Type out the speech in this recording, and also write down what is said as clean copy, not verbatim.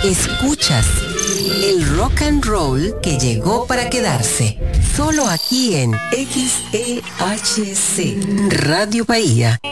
Escuchas el rock and roll que llegó para quedarse. Solo aquí en XEHC Radio Bahía.